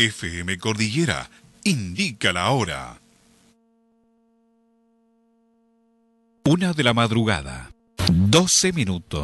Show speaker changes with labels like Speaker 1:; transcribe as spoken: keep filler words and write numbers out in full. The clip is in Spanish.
Speaker 1: F M Cordillera indica la hora. Una de la madrugada, doce minutos.